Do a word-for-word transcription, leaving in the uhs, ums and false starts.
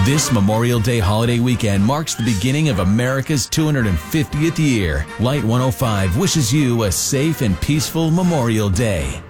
This Memorial Day holiday weekend marks the beginning of America's two hundred fiftieth year. Light one oh five wishes you a safe and peaceful Memorial Day.